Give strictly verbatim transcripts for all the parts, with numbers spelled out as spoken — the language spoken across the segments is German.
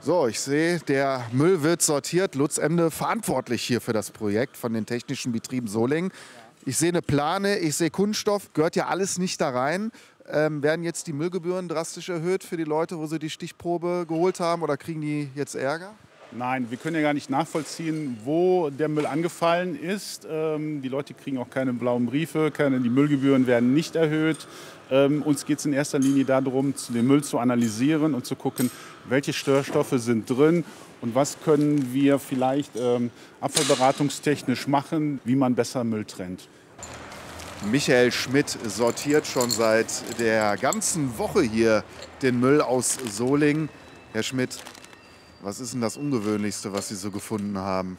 So, ich sehe, der Müll wird sortiert. Lutz Emde verantwortlich hier für das Projekt von den Technischen Betrieben Solingen. Ich sehe eine Plane, ich sehe Kunststoff, gehört ja alles nicht da rein. Ähm, werden jetzt die Müllgebühren drastisch erhöht für die Leute, wo sie die Stichprobe geholt haben, oder kriegen die jetzt Ärger? Nein, wir können ja gar nicht nachvollziehen, wo der Müll angefallen ist. Ähm, die Leute kriegen auch keine blauen Briefe, keine, die Müllgebühren werden nicht erhöht. Ähm, uns geht es in erster Linie darum, den Müll zu analysieren und zu gucken, welche Störstoffe sind drin und was können wir vielleicht ähm, abfallberatungstechnisch machen, wie man besser Müll trennt. Michael Schmidt sortiert schon seit der ganzen Woche hier den Müll aus Solingen. Herr Schmidt, was ist denn das Ungewöhnlichste, was Sie so gefunden haben?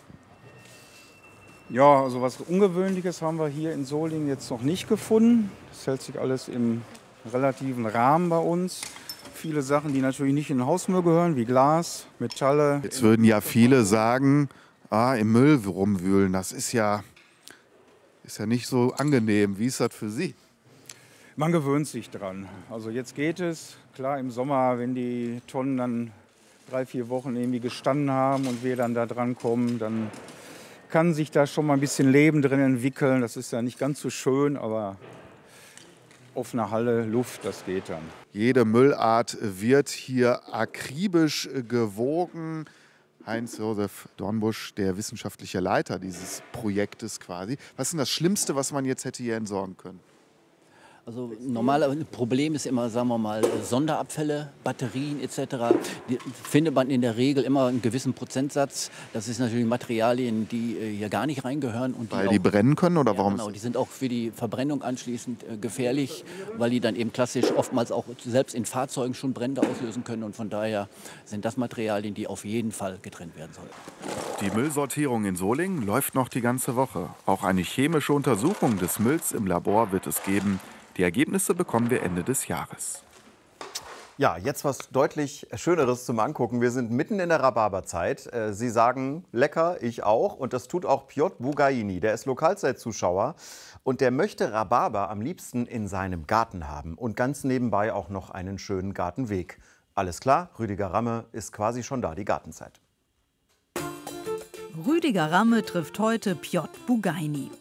Ja, also was Ungewöhnliches haben wir hier in Solingen jetzt noch nicht gefunden. Das hält sich alles im relativen Rahmen bei uns. Viele Sachen, die natürlich nicht in den Hausmüll gehören, wie Glas, Metalle. Jetzt würden ja viele sagen, ah, im Müll rumwühlen, das ist ja, ist ja nicht so angenehm. Wie ist das für Sie? Man gewöhnt sich dran. Also jetzt geht es. Klar, im Sommer, wenn die Tonnen dann drei, vier Wochen irgendwie gestanden haben und wir dann da dran kommen, dann kann sich da schon mal ein bisschen Leben drin entwickeln. Das ist ja nicht ganz so schön, aber offene Halle, Luft, das geht dann. Jede Müllart wird hier akribisch gewogen. Heinz-Josef Dornbusch, der wissenschaftliche Leiter dieses Projektes quasi. Was ist denn das Schlimmste, was man jetzt hätte hier entsorgen können? Also normale Problem ist immer, sagen wir mal, Sonderabfälle, Batterien et cetera. Die findet man in der Regel immer einen gewissen Prozentsatz. Das ist natürlich Materialien, die hier gar nicht reingehören. Und die weil auch, die brennen können oder ja, warum? Genau, die sind auch für die Verbrennung anschließend gefährlich, weil die dann eben klassisch oftmals auch selbst in Fahrzeugen schon Brände auslösen können. Und von daher sind das Materialien, die auf jeden Fall getrennt werden sollten. Die Müllsortierung in Solingen läuft noch die ganze Woche. Auch eine chemische Untersuchung des Mülls im Labor wird es geben. Die Ergebnisse bekommen wir Ende des Jahres. Ja, jetzt was deutlich Schöneres zum Angucken. Wir sind mitten in der Rhabarberzeit. Sie sagen lecker, ich auch. Und das tut auch Piotr Bugaini. Der ist Lokalzeitzuschauer und der möchte Rhabarber am liebsten in seinem Garten haben. Und ganz nebenbei auch noch einen schönen Gartenweg. Alles klar, Rüdiger Ramme ist quasi schon da, die Gartenzeit. Rüdiger Ramme trifft heute Piotr Bugaini.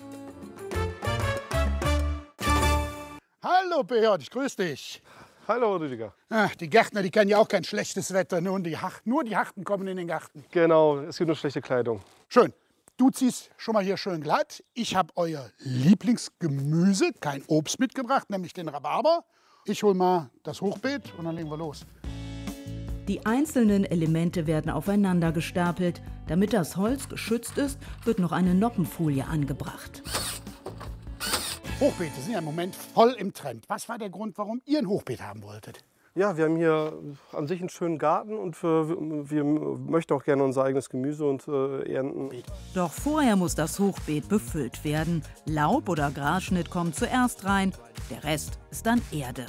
Hallo Piotr, ich grüße dich. Hallo Rüdiger. Ach, die Gärtner, die kennen ja auch kein schlechtes Wetter, nur die, nur die Harten kommen in den Garten. Genau, es gibt nur schlechte Kleidung. Schön. Du ziehst schon mal hier schön glatt. Ich habe euer Lieblingsgemüse, kein Obst mitgebracht, nämlich den Rhabarber. Ich hole mal das Hochbeet und dann legen wir los. Die einzelnen Elemente werden aufeinander gestapelt. Damit das Holz geschützt ist, wird noch eine Noppenfolie angebracht. Hochbeete sind ja im Moment voll im Trend. Was war der Grund, warum ihr ein Hochbeet haben wolltet? Ja, wir haben hier an sich einen schönen Garten und wir, wir möchten auch gerne unser eigenes Gemüse und äh, ernten. Doch vorher muss das Hochbeet befüllt werden. Laub oder Grasschnitt kommt zuerst rein, der Rest ist dann Erde.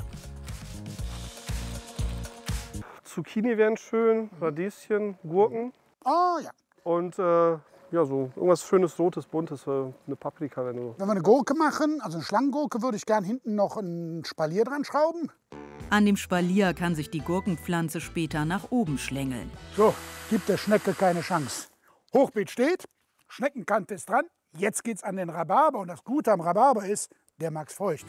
Zucchini wären schön, Radieschen, Gurken. Ah ja. Und äh, ja, so irgendwas schönes, rotes, buntes, eine Paprika. Wenn, du wenn wir eine Gurke machen, also eine Schlangengurke, würde ich gern hinten noch ein Spalier dran schrauben. An dem Spalier kann sich die Gurkenpflanze später nach oben schlängeln. So, gibt der Schnecke keine Chance. Hochbeet steht, Schneckenkante ist dran. Jetzt geht's an den Rhabarber. Und das Gute am Rhabarber ist, der mag's feucht.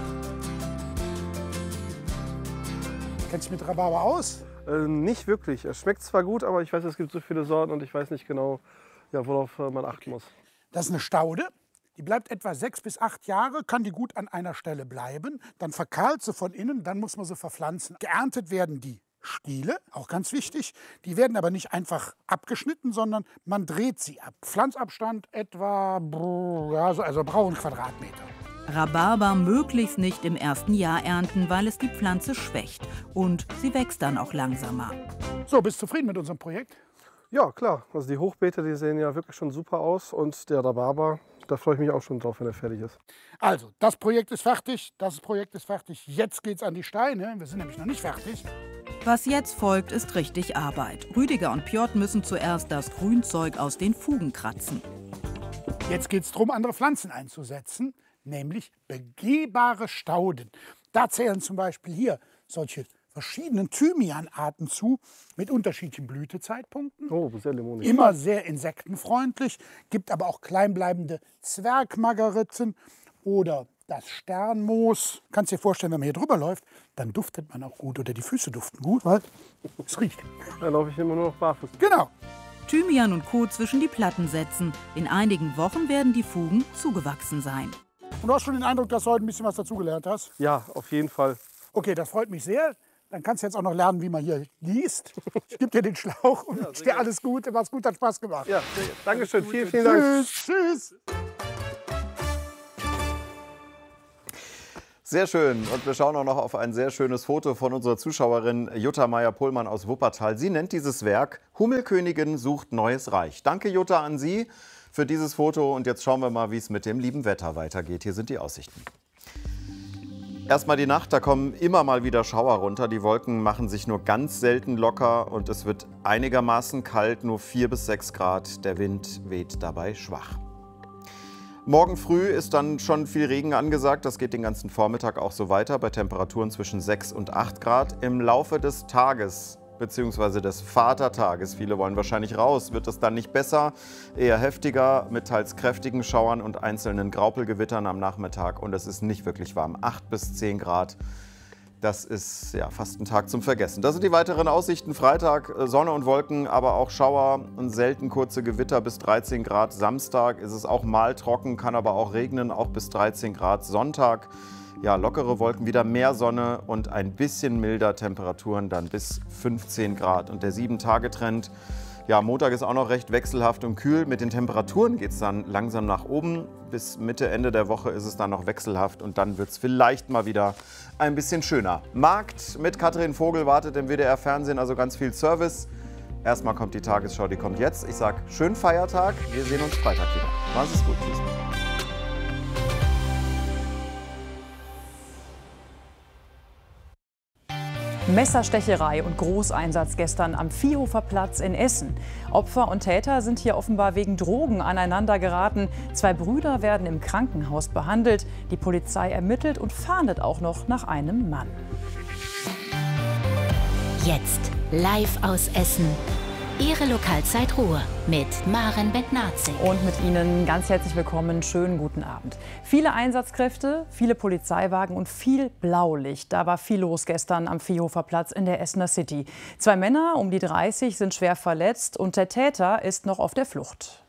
Kennst du dich mit Rhabarber aus? Äh, nicht wirklich. Es schmeckt zwar gut, aber ich weiß, es gibt so viele Sorten und ich weiß nicht genau, ja, worauf man achten muss. Das ist eine Staude. Die bleibt etwa sechs bis acht Jahre, kann die gut an einer Stelle bleiben. Dann verkahlt sie von innen, dann muss man sie verpflanzen. Geerntet werden die Stiele, auch ganz wichtig. Die werden aber nicht einfach abgeschnitten, sondern man dreht sie ab. Pflanzabstand etwa, ja, also brauchen Quadratmeter. Rhabarber möglichst nicht im ersten Jahr ernten, weil es die Pflanze schwächt. Und sie wächst dann auch langsamer. So, bist du zufrieden mit unserem Projekt? Ja, klar. Also die Hochbeete, die sehen ja wirklich schon super aus. Und der Rhabarber, da freue ich mich auch schon drauf, wenn er fertig ist. Also, das Projekt ist fertig, das Projekt ist fertig. Jetzt geht's an die Steine. Wir sind nämlich noch nicht fertig. Was jetzt folgt, ist richtig Arbeit. Rüdiger und Piotr müssen zuerst das Grünzeug aus den Fugen kratzen. Jetzt geht's darum, andere Pflanzen einzusetzen, nämlich begehbare Stauden. Da zählen zum Beispiel hier solche verschiedenen Thymianarten zu, mit unterschiedlichen Blütezeitpunkten. Oh, sehr limonig. Immer sehr insektenfreundlich, gibt aber auch kleinbleibende Zwergmargeriten oder das Sternmoos. Kannst dir vorstellen, wenn man hier drüber läuft, dann duftet man auch gut oder die Füße duften gut, weil es riecht. Da laufe ich immer nur noch barfuß. Genau. Thymian und Co. zwischen die Platten setzen. In einigen Wochen werden die Fugen zugewachsen sein. Und du hast schon den Eindruck, dass du heute ein bisschen was dazugelernt hast? Ja, auf jeden Fall. Okay, das freut mich sehr. Dann kannst du jetzt auch noch lernen, wie man hier gießt. Ich gebe dir den Schlauch und ja, dir alles Gute. Mach's gut, hat Spaß gemacht. Ja, danke schön. Vielen, vielen Dank. Tschüss. Tschüss. Sehr schön. Und wir schauen auch noch auf ein sehr schönes Foto von unserer Zuschauerin Jutta Meyer-Pohlmann aus Wuppertal. Sie nennt dieses Werk Hummelkönigin sucht neues Reich. Danke, Jutta, an Sie für dieses Foto. Und jetzt schauen wir mal, wie es mit dem lieben Wetter weitergeht. Hier sind die Aussichten. Erstmal die Nacht, da kommen immer mal wieder Schauer runter. Die Wolken machen sich nur ganz selten locker und es wird einigermaßen kalt, nur vier bis sechs Grad. Der Wind weht dabei schwach. Morgen früh ist dann schon viel Regen angesagt. Das geht den ganzen Vormittag auch so weiter, bei Temperaturen zwischen sechs und acht Grad. Im Laufe des Tages bzw. des Vatertages, viele wollen wahrscheinlich raus, wird es dann nicht besser, eher heftiger, mit teils kräftigen Schauern und einzelnen Graupelgewittern am Nachmittag. Und es ist nicht wirklich warm, acht bis zehn Grad. Das ist ja fast ein Tag zum Vergessen. Das sind die weiteren Aussichten. Freitag Sonne und Wolken, aber auch Schauer und selten kurze Gewitter bis dreizehn Grad. Samstag ist es auch mal trocken, kann aber auch regnen, auch bis dreizehn Grad. Sonntag ja, lockere Wolken, wieder mehr Sonne und ein bisschen milder, Temperaturen dann bis fünfzehn Grad. Und der sieben-Tage-Trend, ja, Montag ist auch noch recht wechselhaft und kühl. Mit den Temperaturen geht es dann langsam nach oben. Bis Mitte, Ende der Woche ist es dann noch wechselhaft und dann wird es vielleicht mal wieder ein bisschen schöner. Markt mit Katrin Vogel wartet im W D R-Fernsehen, also ganz viel Service. Erstmal kommt die Tagesschau, die kommt jetzt. Ich sage, schönen Feiertag, wir sehen uns Freitag wieder. Mach's es gut, tschüss. Messerstecherei und Großeinsatz gestern am Viehhofer Platz in Essen. Opfer und Täter sind hier offenbar wegen Drogen aneinander geraten. Zwei Brüder werden im Krankenhaus behandelt. Die Polizei ermittelt und fahndet auch noch nach einem Mann. Jetzt live aus Essen. Ihre Lokalzeit Ruhr mit Maren Bentnazig. Und mit Ihnen ganz herzlich willkommen. Schönen guten Abend. Viele Einsatzkräfte, viele Polizeiwagen und viel Blaulicht. Da war viel los gestern am Viehhofer Platz in der Essener City. Zwei Männer um die dreißig sind schwer verletzt und der Täter ist noch auf der Flucht.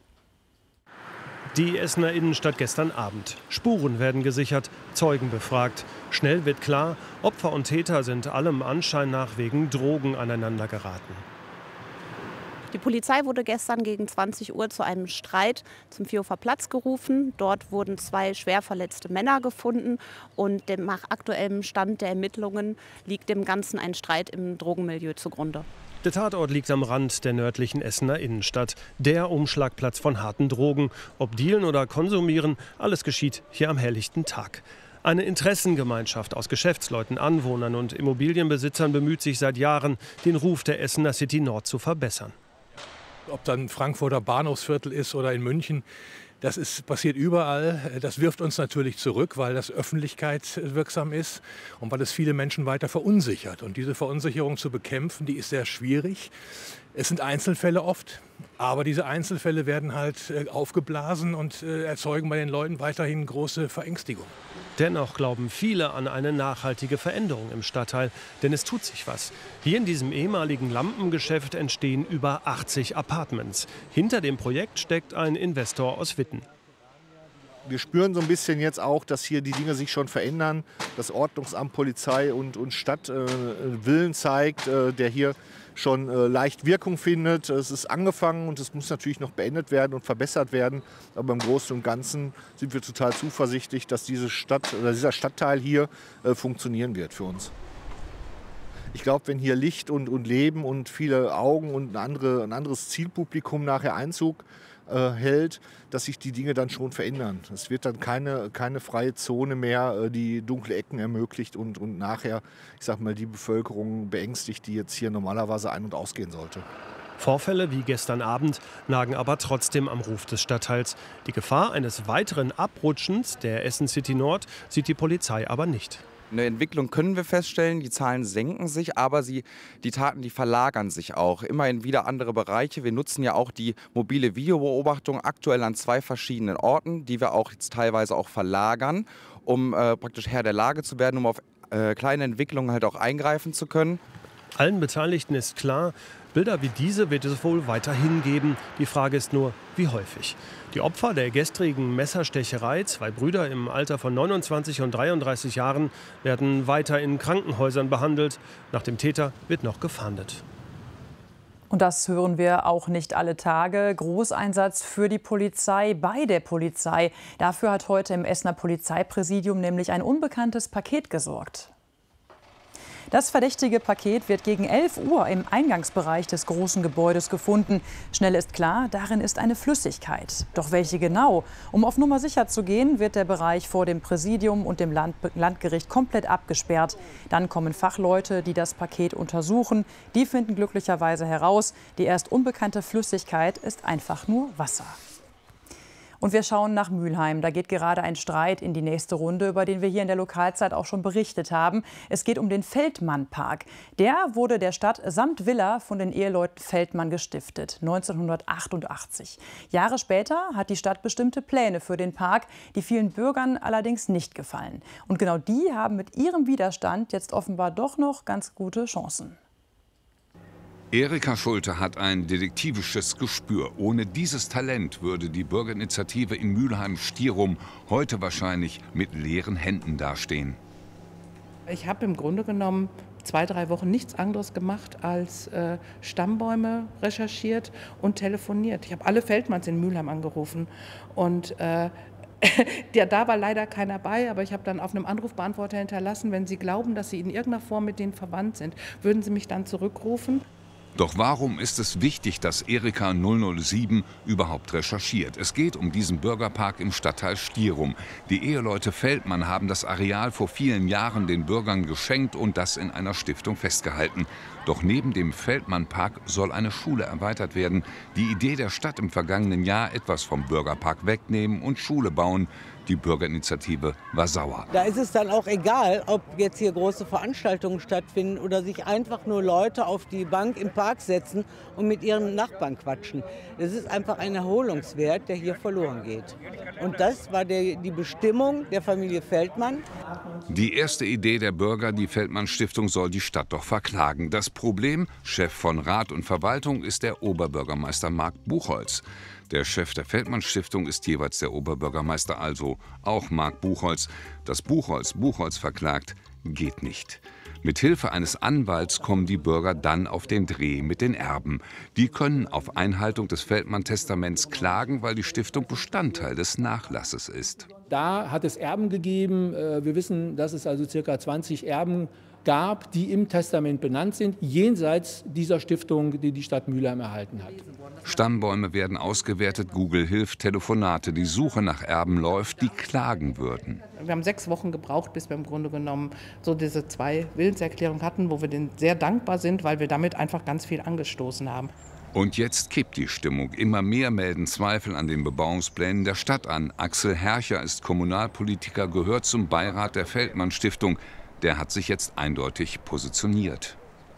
Die Essener Innenstadt gestern Abend. Spuren werden gesichert, Zeugen befragt. Schnell wird klar, Opfer und Täter sind allem Anschein nach wegen Drogen aneinander geraten. Die Polizei wurde gestern gegen zwanzig Uhr zu einem Streit zum Viehhofer Platz gerufen. Dort wurden zwei schwer verletzte Männer gefunden. Und dem nach aktuellem Stand der Ermittlungen liegt dem Ganzen ein Streit im Drogenmilieu zugrunde. Der Tatort liegt am Rand der nördlichen Essener Innenstadt. Der Umschlagplatz von harten Drogen. Ob dealen oder konsumieren, alles geschieht hier am helllichten Tag. Eine Interessengemeinschaft aus Geschäftsleuten, Anwohnern und Immobilienbesitzern bemüht sich seit Jahren, den Ruf der Essener City Nord zu verbessern. Ob dann Frankfurter Bahnhofsviertel ist oder in München, das ist, passiert überall. Das wirft uns natürlich zurück, weil das öffentlichkeitswirksam ist und weil es viele Menschen weiter verunsichert. Und diese Verunsicherung zu bekämpfen, die ist sehr schwierig. Es sind Einzelfälle oft, aber diese Einzelfälle werden halt aufgeblasen und erzeugen bei den Leuten weiterhin große Verängstigung. Dennoch glauben viele an eine nachhaltige Veränderung im Stadtteil, denn es tut sich was. Hier in diesem ehemaligen Lampengeschäft entstehen über achtzig Apartments. Hinter dem Projekt steckt ein Investor aus Witten. Wir spüren so ein bisschen jetzt auch, dass hier die Dinge sich schon verändern. Das Ordnungsamt, Polizei und, und Stadt äh, Willen zeigt, äh, der hier schon äh, leicht Wirkung findet. Es ist angefangen und es muss natürlich noch beendet werden und verbessert werden. Aber im Großen und Ganzen sind wir total zuversichtlich, dass diese Stadt, oder dieser Stadtteil hier äh, funktionieren wird für uns. Ich glaube, wenn hier Licht und, und Leben und viele Augen und ein, andere, ein anderes Zielpublikum nachher Einzug äh, hält, dass sich die Dinge dann schon verändern. Es wird dann keine, keine freie Zone mehr, äh, die dunkle Ecken ermöglicht und, und nachher, ich sag mal, die Bevölkerung beängstigt, die jetzt hier normalerweise ein- und ausgehen sollte. Vorfälle wie gestern Abend nagen aber trotzdem am Ruf des Stadtteils. Die Gefahr eines weiteren Abrutschens der Essen City Nord sieht die Polizei aber nicht. Eine Entwicklung können wir feststellen, die Zahlen senken sich, aber sie, die Taten, die verlagern sich auch immer in wieder andere Bereiche. Wir nutzen ja auch die mobile Videobeobachtung aktuell an zwei verschiedenen Orten, die wir auch jetzt teilweise auch verlagern, um äh, praktisch Herr der Lage zu werden, um auf äh, kleine Entwicklungen halt auch eingreifen zu können. Allen Beteiligten ist klar, Bilder wie diese wird es wohl weiterhin geben. Die Frage ist nur, wie häufig. Die Opfer der gestrigen Messerstecherei, zwei Brüder im Alter von neunundzwanzig und dreiunddreißig Jahren, werden weiter in Krankenhäusern behandelt. Nach dem Täter wird noch gefahndet. Und das hören wir auch nicht alle Tage. Großeinsatz für die Polizei, bei der Polizei. Dafür hat heute im Essener Polizeipräsidium nämlich ein unbekanntes Paket gesorgt. Das verdächtige Paket wird gegen elf Uhr im Eingangsbereich des großen Gebäudes gefunden. Schnell ist klar, darin ist eine Flüssigkeit. Doch welche genau? Um auf Nummer sicher zu gehen, wird der Bereich vor dem Präsidium und dem Land Landgericht komplett abgesperrt. Dann kommen Fachleute, die das Paket untersuchen. Die finden glücklicherweise heraus, die erst unbekannte Flüssigkeit ist einfach nur Wasser. Und wir schauen nach Mülheim. Da geht gerade ein Streit in die nächste Runde, über den wir hier in der Lokalzeit auch schon berichtet haben. Es geht um den Feldmann-Park. Der wurde der Stadt samt Villa von den Eheleuten Feldmann gestiftet, neunzehnhundertachtundachtzig. Jahre später hat die Stadt bestimmte Pläne für den Park, die vielen Bürgern allerdings nicht gefallen. Und genau die haben mit ihrem Widerstand jetzt offenbar doch noch ganz gute Chancen. Erika Schulte hat ein detektivisches Gespür. Ohne dieses Talent würde die Bürgerinitiative in Mülheim-Stierum heute wahrscheinlich mit leeren Händen dastehen. Ich habe im Grunde genommen zwei, drei Wochen nichts anderes gemacht als äh, Stammbäume recherchiert und telefoniert. Ich habe alle Feldmanns in Mülheim angerufen und äh, ja, da war leider keiner bei, aber ich habe dann auf einem Anrufbeantworter hinterlassen, wenn Sie glauben, dass Sie in irgendeiner Form mit denen verwandt sind, würden Sie mich dann zurückrufen. Doch warum ist es wichtig, dass Erika null null sieben überhaupt recherchiert? Es geht um diesen Bürgerpark im Stadtteil Stierum. Die Eheleute Feldmann haben das Areal vor vielen Jahren den Bürgern geschenkt und das in einer Stiftung festgehalten. Doch neben dem Feldmann-Park soll eine Schule erweitert werden. Die Idee der Stadt im vergangenen Jahr, etwas vom Bürgerpark wegnehmen und Schule bauen. Die Bürgerinitiative war sauer. Da ist es dann auch egal, ob jetzt hier große Veranstaltungen stattfinden oder sich einfach nur Leute auf die Bank im Park setzen und mit ihren Nachbarn quatschen. Es ist einfach ein Erholungswert, der hier verloren geht. Und das war der, die Bestimmung der Familie Feldmann. Die erste Idee der Bürger, die Feldmann-Stiftung soll die Stadt doch verklagen. Das Problem, Chef von Rat und Verwaltung, ist der Oberbürgermeister Marc Buchholz. Der Chef der Feldmann-Stiftung ist jeweils der Oberbürgermeister, also auch Marc Buchholz. Dass Buchholz Buchholz verklagt, geht nicht. Mit Hilfe eines Anwalts kommen die Bürger dann auf den Dreh mit den Erben. Die können auf Einhaltung des Feldmann-Testaments klagen, weil die Stiftung Bestandteil des Nachlasses ist. Da hat es Erben gegeben. Wir wissen, dass es also ca. zwanzig Erben gab, die im Testament benannt sind, jenseits dieser Stiftung, die die Stadt Mülheim erhalten hat. Stammbäume werden ausgewertet, Google hilft, Telefonate, die Suche nach Erben läuft, die klagen würden. Wir haben sechs Wochen gebraucht, bis wir im Grunde genommen so diese zwei Willenserklärungen hatten, wo wir denen sehr dankbar sind, weil wir damit einfach ganz viel angestoßen haben. Und jetzt kippt die Stimmung. Immer mehr melden Zweifel an den Bebauungsplänen der Stadt an. Axel Hercher ist Kommunalpolitiker, gehört zum Beirat der Feldmann-Stiftung. Der hat sich jetzt eindeutig positioniert.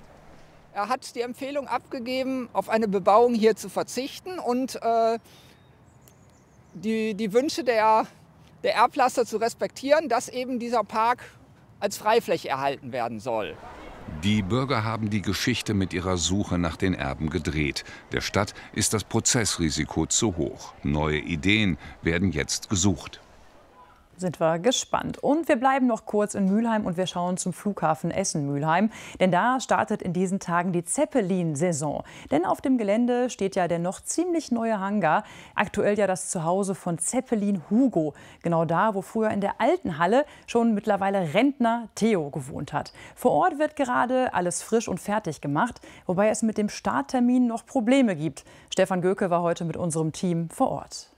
Er hat die Empfehlung abgegeben, auf eine Bebauung hier zu verzichten und äh, die, die Wünsche der, der Erblasser zu respektieren, dass eben dieser Park als Freifläche erhalten werden soll. Die Bürger haben die Geschichte mit ihrer Suche nach den Erben gedreht. Der Stadt ist das Prozessrisiko zu hoch. Neue Ideen werden jetzt gesucht. Sind wir gespannt. Und wir bleiben noch kurz in Mülheim und wir schauen zum Flughafen Essen-Mülheim. Denn da startet in diesen Tagen die Zeppelin-Saison. Denn auf dem Gelände steht ja der noch ziemlich neue Hangar. Aktuell ja das Zuhause von Zeppelin Hugo. Genau da, wo früher in der alten Halle schon mittlerweile Rentner Theo gewohnt hat. Vor Ort wird gerade alles frisch und fertig gemacht. Wobei es mit dem Starttermin noch Probleme gibt. Stefan Göke war heute mit unserem Team vor Ort.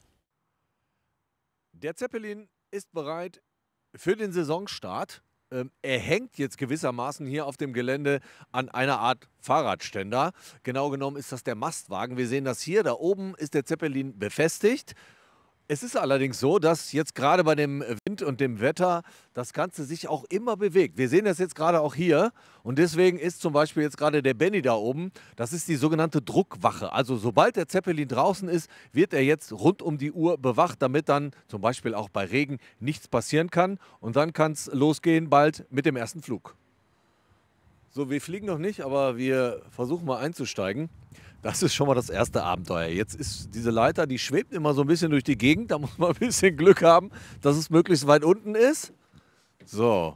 Der Zeppelin ist bereit für den Saisonstart. Ähm, er hängt jetzt gewissermaßen hier auf dem Gelände an einer Art Fahrradständer. Genau genommen ist das der Mastwagen. Wir sehen das hier. Da oben ist der Zeppelin befestigt. Es ist allerdings so, dass jetzt gerade bei dem Wind und dem Wetter das Ganze sich auch immer bewegt. Wir sehen das jetzt gerade auch hier und deswegen ist zum Beispiel jetzt gerade der Benny da oben, das ist die sogenannte Druckwache. Also sobald der Zeppelin draußen ist, wird er jetzt rund um die Uhr bewacht, damit dann zum Beispiel auch bei Regen nichts passieren kann. Und dann kann es losgehen bald mit dem ersten Flug. So, wir fliegen noch nicht, aber wir versuchen mal einzusteigen. Das ist schon mal das erste Abenteuer. Jetzt ist diese Leiter, die schwebt immer so ein bisschen durch die Gegend. Da muss man ein bisschen Glück haben, dass es möglichst weit unten ist. So.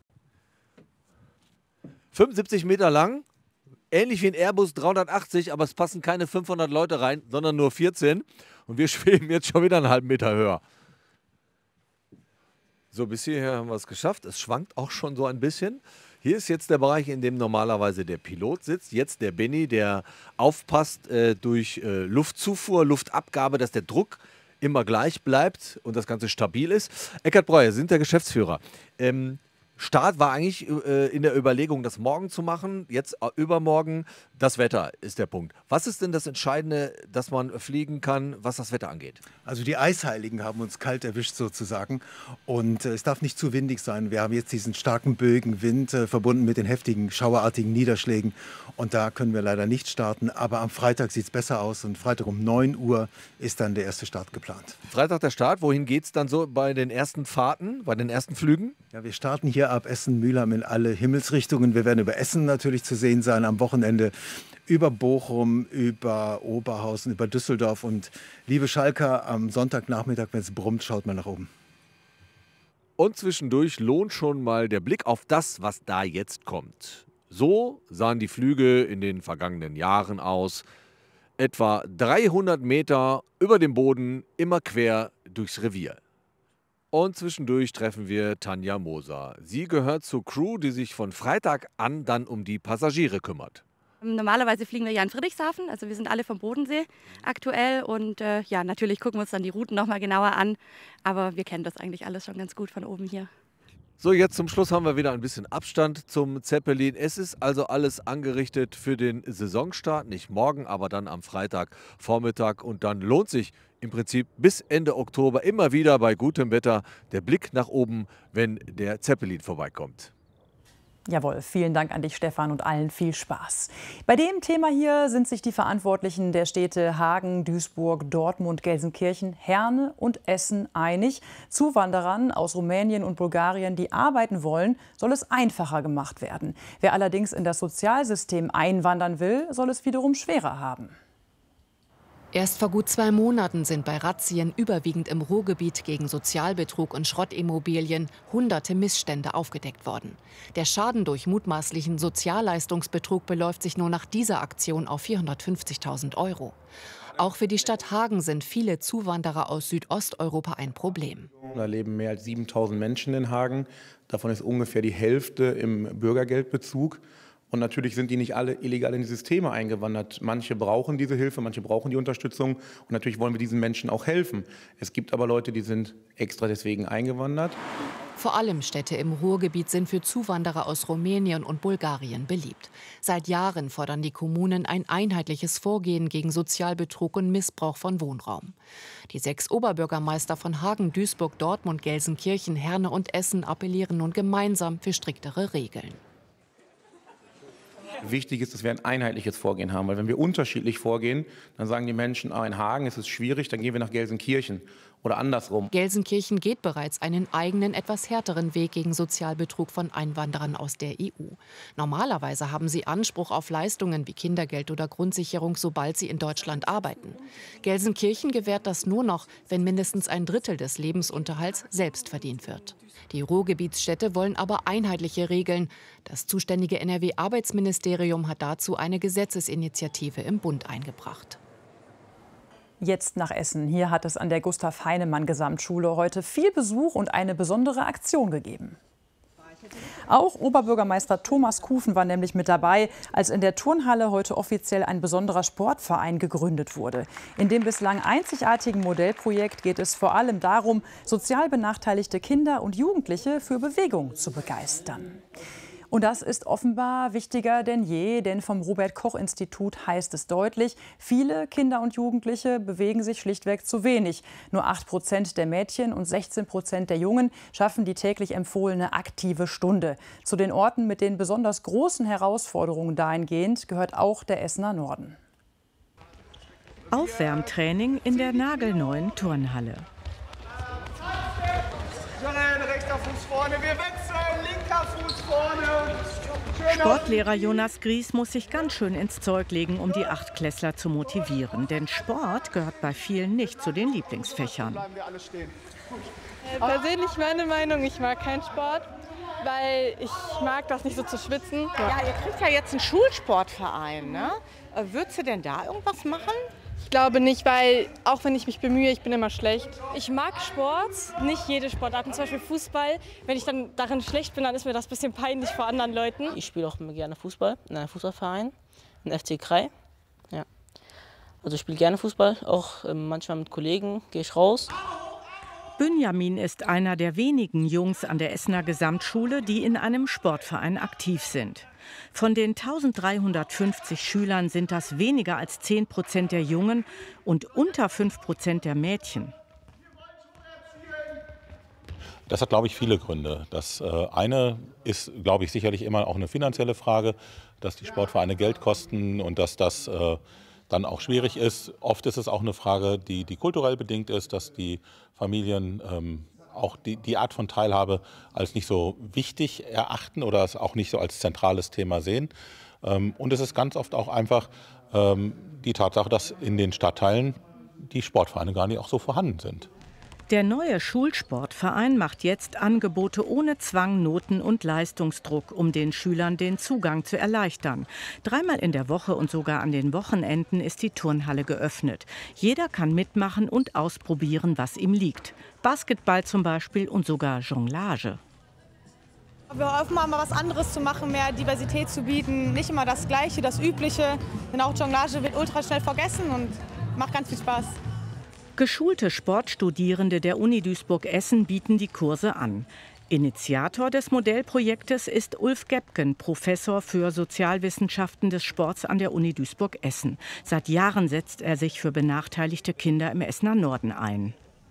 fünfundsiebzig Meter lang. Ähnlich wie ein Airbus dreihundertachtzig, aber es passen keine fünfhundert Leute rein, sondern nur vierzehn. Und wir schweben jetzt schon wieder einen halben Meter höher. So, bis hierher haben wir es geschafft. Es schwankt auch schon so ein bisschen. Hier ist jetzt der Bereich, in dem normalerweise der Pilot sitzt. Jetzt der Benny, der aufpasst äh, durch äh, Luftzufuhr, Luftabgabe, dass der Druck immer gleich bleibt und das Ganze stabil ist. Eckhard Breuer, Sie sind der Geschäftsführer. Ähm, Start war eigentlich äh, in der Überlegung, das morgen zu machen. Jetzt äh, übermorgen, das Wetter ist der Punkt. Was ist denn das Entscheidende, dass man fliegen kann, was das Wetter angeht? Also die Eisheiligen haben uns kalt erwischt sozusagen und äh, es darf nicht zu windig sein. Wir haben jetzt diesen starken Bögenwind äh, verbunden mit den heftigen schauerartigen Niederschlägen und da können wir leider nicht starten. Aber am Freitag sieht es besser aus und Freitag um neun Uhr ist dann der erste Start geplant. Freitag der Start, wohin geht es dann so bei den ersten Fahrten, bei den ersten Flügen? Ja, wir starten hier ab Essen-Mülheim in alle Himmelsrichtungen. Wir werden über Essen natürlich zu sehen sein am Wochenende, über Bochum, über Oberhausen, über Düsseldorf. Und liebe Schalker, am Sonntagnachmittag, wenn es brummt, schaut mal nach oben. Und zwischendurch lohnt schon mal der Blick auf das, was da jetzt kommt. So sahen die Flüge in den vergangenen Jahren aus. Etwa dreihundert Meter über dem Boden, immer quer durchs Revier. Und zwischendurch treffen wir Tanja Moser. Sie gehört zur Crew, die sich von Freitag an dann um die Passagiere kümmert. Normalerweise fliegen wir ja in Friedrichshafen, also wir sind alle vom Bodensee aktuell und äh, ja, natürlich gucken wir uns dann die Routen noch mal genauer an, aber wir kennen das eigentlich alles schon ganz gut von oben hier. So, jetzt zum Schluss haben wir wieder ein bisschen Abstand zum Zeppelin. Es ist also alles angerichtet für den Saisonstart, nicht morgen, aber dann am Freitagvormittag und dann lohnt sich im Prinzip bis Ende Oktober immer wieder bei gutem Wetter der Blick nach oben, wenn der Zeppelin vorbeikommt. Jawohl, vielen Dank an dich, Stefan, und allen viel Spaß. Bei dem Thema hier sind sich die Verantwortlichen der Städte Hagen, Duisburg, Dortmund, Gelsenkirchen, Herne und Essen einig. Zuwanderern aus Rumänien und Bulgarien, die arbeiten wollen, soll es einfacher gemacht werden. Wer allerdings in das Sozialsystem einwandern will, soll es wiederum schwerer haben. Erst vor gut zwei Monaten sind bei Razzien überwiegend im Ruhrgebiet gegen Sozialbetrug und Schrottimmobilien hunderte Missstände aufgedeckt worden. Der Schaden durch mutmaßlichen Sozialleistungsbetrug beläuft sich nur nach dieser Aktion auf vierhundertfünfzigtausend Euro. Auch für die Stadt Hagen sind viele Zuwanderer aus Südosteuropa ein Problem. Da leben mehr als siebentausend Menschen in Hagen. Davon ist ungefähr die Hälfte im Bürgergeldbezug. Und natürlich sind die nicht alle illegal in die Systeme eingewandert. Manche brauchen diese Hilfe, manche brauchen die Unterstützung. Und natürlich wollen wir diesen Menschen auch helfen. Es gibt aber Leute, die sind extra deswegen eingewandert. Vor allem Städte im Ruhrgebiet sind für Zuwanderer aus Rumänien und Bulgarien beliebt. Seit Jahren fordern die Kommunen ein einheitliches Vorgehen gegen Sozialbetrug und Missbrauch von Wohnraum. Die sechs Oberbürgermeister von Hagen, Duisburg, Dortmund, Gelsenkirchen, Herne und Essen appellieren nun gemeinsam für striktere Regeln. Wichtig ist, dass wir ein einheitliches Vorgehen haben, weil wenn wir unterschiedlich vorgehen, dann sagen die Menschen, ah, in Hagen ist es schwierig, dann gehen wir nach Gelsenkirchen oder andersrum. Gelsenkirchen geht bereits einen eigenen, etwas härteren Weg gegen Sozialbetrug von Einwanderern aus der E U. Normalerweise haben sie Anspruch auf Leistungen wie Kindergeld oder Grundsicherung, sobald sie in Deutschland arbeiten. Gelsenkirchen gewährt das nur noch, wenn mindestens ein Drittel des Lebensunterhalts selbst verdient wird. Die Ruhrgebietsstädte wollen aber einheitliche Regeln. Das zuständige N R W-Arbeitsministerium hat dazu eine Gesetzesinitiative im Bund eingebracht. Jetzt nach Essen. Hier hat es an der Gustav-Heinemann-Gesamtschule heute viel Besuch und eine besondere Aktion gegeben. Auch Oberbürgermeister Thomas Kufen war nämlich mit dabei, als in der Turnhalle heute offiziell ein besonderer Sportverein gegründet wurde. In dem bislang einzigartigen Modellprojekt geht es vor allem darum, sozial benachteiligte Kinder und Jugendliche für Bewegung zu begeistern. Und das ist offenbar wichtiger denn je, denn vom Robert-Koch-Institut heißt es deutlich, viele Kinder und Jugendliche bewegen sich schlichtweg zu wenig. Nur acht Prozent der Mädchen und sechzehn Prozent der Jungen schaffen die täglich empfohlene aktive Stunde. Zu den Orten mit den besonders großen Herausforderungen dahingehend gehört auch der Essener Norden. Aufwärmtraining in der nagelneuen Turnhalle. Rechter Fuß vorne, wir wechseln, linker Fuß vorne. Sportlehrer Jonas Gries muss sich ganz schön ins Zeug legen, um die Achtklässler zu motivieren. Denn Sport gehört bei vielen nicht zu den Lieblingsfächern. Äh, persönlich meine Meinung, ich mag keinen Sport, weil ich mag das nicht so zu schwitzen. Ja, ihr kriegt ja jetzt einen Schulsportverein, ne? Würdest du denn da irgendwas machen? Ich glaube nicht, weil auch wenn ich mich bemühe, ich bin immer schlecht. Ich mag Sport, nicht jede Sportart. Zum Beispiel Fußball. Wenn ich dann darin schlecht bin, dann ist mir das ein bisschen peinlich vor anderen Leuten. Ich spiele auch immer gerne Fußball in einem Fußballverein, in F C Krei. Ja. Also ich spiele gerne Fußball, auch manchmal mit Kollegen gehe ich raus. Benjamin ist einer der wenigen Jungs an der Essener Gesamtschule, die in einem Sportverein aktiv sind. Von den eintausenddreihundertfünfzig Schülern sind das weniger als zehn Prozent der Jungen und unter fünf Prozent der Mädchen. Das hat, glaube ich, viele Gründe. Das äh, eine ist, glaube ich, sicherlich immer auch eine finanzielle Frage, dass die Sportvereine Geld kosten und dass das äh, dann auch schwierig ist. Oft ist es auch eine Frage, die, die kulturell bedingt ist, dass die Familien ähm, auch die, die Art von Teilhabe als nicht so wichtig erachten oder es auch nicht so als zentrales Thema sehen. Ähm, und es ist ganz oft auch einfach ähm, die Tatsache, dass in den Stadtteilen die Sportvereine gar nicht auch so vorhanden sind. Der neue Schulsportverein macht jetzt Angebote ohne Zwang, Noten und Leistungsdruck, um den Schülern den Zugang zu erleichtern. Dreimal in der Woche und sogar an den Wochenenden ist die Turnhalle geöffnet. Jeder kann mitmachen und ausprobieren, was ihm liegt. Basketball zum Beispiel und sogar Jonglage. Wir hoffen mal, was anderes zu machen, mehr Diversität zu bieten. Nicht immer das Gleiche, das Übliche. Denn auch Jonglage wird ultra schnell vergessen und macht ganz viel Spaß. Geschulte Sportstudierende der Uni Duisburg-Essen bieten die Kurse an. Initiator des Modellprojektes ist Ulf Gebken, Professor für Sozialwissenschaften des Sports an der Uni Duisburg-Essen. Seit Jahren setzt er sich für benachteiligte Kinder im Essener Norden ein.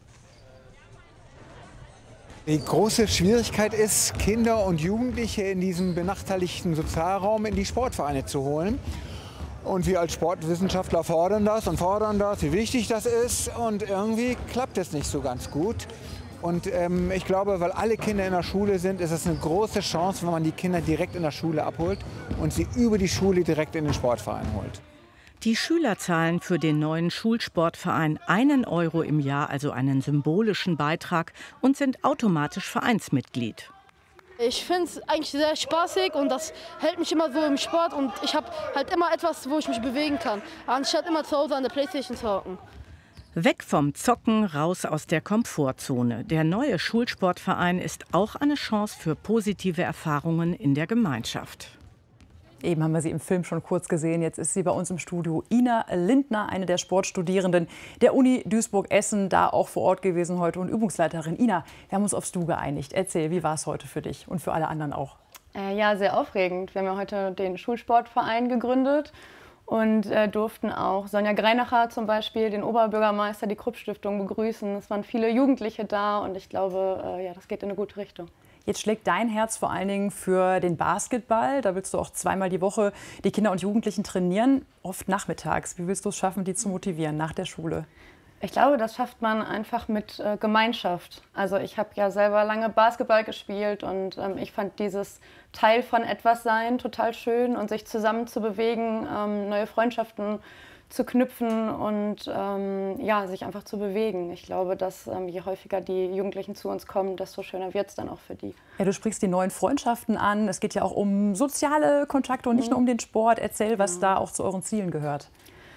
Die große Schwierigkeit ist, Kinder und Jugendliche in diesem benachteiligten Sozialraum in die Sportvereine zu holen. Und wir als Sportwissenschaftler fordern das und fordern das, wie wichtig das ist. Und irgendwie klappt es nicht so ganz gut. Und ähm, ich glaube, weil alle Kinder in der Schule sind, ist es eine große Chance, wenn man die Kinder direkt in der Schule abholt und sie über die Schule direkt in den Sportverein holt. Die Schüler zahlen für den neuen Schulsportverein einen Euro im Jahr, also einen symbolischen Beitrag, und sind automatisch Vereinsmitglied. Ich finde es eigentlich sehr spaßig und das hält mich immer so im Sport und ich habe halt immer etwas, wo ich mich bewegen kann, anstatt immer zu Hause an der Playstation zu hocken. Weg vom Zocken, raus aus der Komfortzone. Der neue Schulsportverein ist auch eine Chance für positive Erfahrungen in der Gemeinschaft. Eben haben wir sie im Film schon kurz gesehen. Jetzt ist sie bei uns im Studio. Ina Lindner, eine der Sportstudierenden der Uni Duisburg-Essen, da auch vor Ort gewesen heute und Übungsleiterin. Ina, wir haben uns aufs Du geeinigt. Erzähl, wie war es heute für dich und für alle anderen auch? Äh, ja, sehr aufregend. Wir haben ja heute den Schulsportverein gegründet und äh, durften auch Sonja Greinacher zum Beispiel, den Oberbürgermeister, die Krupp-Stiftung begrüßen. Es waren viele Jugendliche da und ich glaube, äh, ja, das geht in eine gute Richtung. Jetzt schlägt dein Herz vor allen Dingen für den Basketball. Da willst du auch zweimal die Woche die Kinder und Jugendlichen trainieren, oft nachmittags. Wie willst du es schaffen, die zu motivieren nach der Schule? Ich glaube, das schafft man einfach mit äh, Gemeinschaft. Also ich habe ja selber lange Basketball gespielt und ähm, ich fand dieses Teil von etwas sein total schön und sich zusammen zu bewegen, ähm, neue Freundschaften zu knüpfen und ähm, ja, sich einfach zu bewegen. Ich glaube, dass ähm, je häufiger die Jugendlichen zu uns kommen, desto schöner wird es dann auch für die. Ja, du sprichst die neuen Freundschaften an. Es geht ja auch um soziale Kontakte und nicht mhm. nur um den Sport. Erzähl, was ja. da auch zu euren Zielen gehört.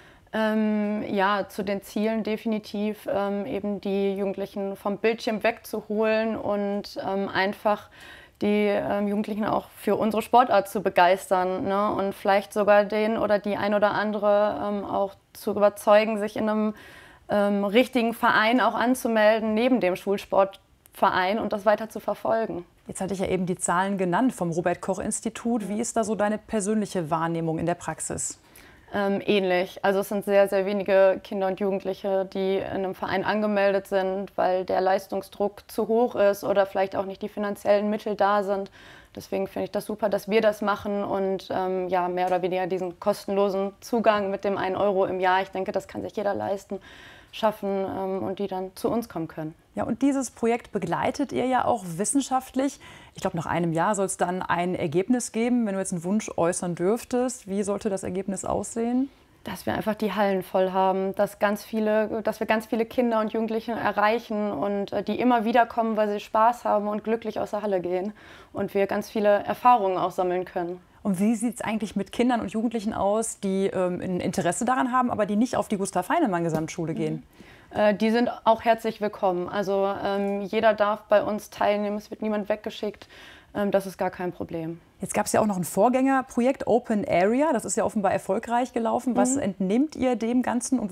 Ähm, ja, zu den Zielen definitiv ähm, eben die Jugendlichen vom Bildschirm wegzuholen und ähm, einfach die ähm, Jugendlichen auch für unsere Sportart zu begeistern, ne? Und vielleicht sogar den oder die ein oder andere ähm, auch zu überzeugen, sich in einem ähm, richtigen Verein auch anzumelden, neben dem Schulsportverein und das weiter zu verfolgen. Jetzt hatte ich ja eben die Zahlen genannt vom Robert-Koch-Institut. Wie ist da so deine persönliche Wahrnehmung in der Praxis? Ähm, ähnlich. Also es sind sehr, sehr wenige Kinder und Jugendliche, die in einem Verein angemeldet sind, weil der Leistungsdruck zu hoch ist oder vielleicht auch nicht die finanziellen Mittel da sind. Deswegen finde ich das super, dass wir das machen und ähm, ja, mehr oder weniger diesen kostenlosen Zugang mit dem einen Euro im Jahr, ich denke, das kann sich jeder leisten, schaffen ähm, und die dann zu uns kommen können. Ja, und dieses Projekt begleitet ihr ja auch wissenschaftlich. Ich glaube, nach einem Jahr soll es dann ein Ergebnis geben. Wenn du jetzt einen Wunsch äußern dürftest, wie sollte das Ergebnis aussehen? Dass wir einfach die Hallen voll haben, dass, ganz viele, dass wir ganz viele Kinder und Jugendliche erreichen und äh, die immer wieder kommen, weil sie Spaß haben und glücklich aus der Halle gehen und wir ganz viele Erfahrungen auch sammeln können. Und wie sieht es eigentlich mit Kindern und Jugendlichen aus, die ähm, ein Interesse daran haben, aber die nicht auf die Gustav-Heinemann-Gesamtschule gehen? Äh, die sind auch herzlich willkommen. Also ähm, jeder darf bei uns teilnehmen, es wird niemand weggeschickt. Ähm, das ist gar kein Problem. Jetzt gab es ja auch noch ein Vorgängerprojekt, Open Area. Das ist ja offenbar erfolgreich gelaufen. Was Mhm. entnehmt ihr dem Ganzen und